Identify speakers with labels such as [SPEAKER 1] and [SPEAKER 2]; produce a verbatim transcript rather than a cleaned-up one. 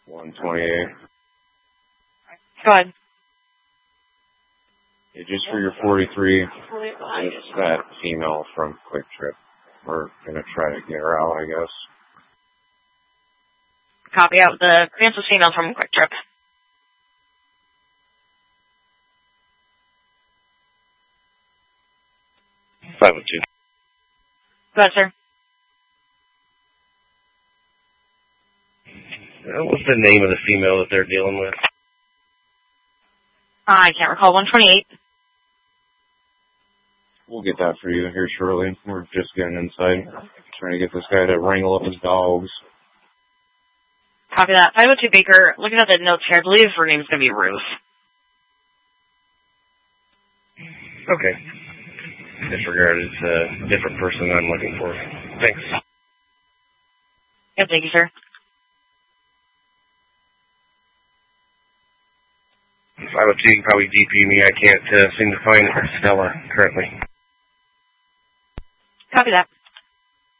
[SPEAKER 1] one twenty-eight.
[SPEAKER 2] Go ahead.
[SPEAKER 1] Yeah, just for your forty-three, it's that female from Quick Trip. We're going to try to get her out, I guess.
[SPEAKER 2] Copy out the cancel female from Quick Trip.
[SPEAKER 3] five oh two.
[SPEAKER 2] Go ahead, sir.
[SPEAKER 3] Uh, what's the name of the female that they're dealing with?
[SPEAKER 2] I can't recall. one twenty-eight.
[SPEAKER 1] We'll get that for you here shortly. We're just getting inside, trying to get this guy to wrangle up his dogs.
[SPEAKER 2] Copy that. five oh two Baker, looking at the notes here, I believe her name's going to be Ruth.
[SPEAKER 3] Okay. Disregard, it's a different person I'm looking for. Thanks.
[SPEAKER 2] Yep, thank you, sir.
[SPEAKER 3] five oh two, you can probably D P me. I can't uh, seem to find Stella currently.
[SPEAKER 2] Copy that.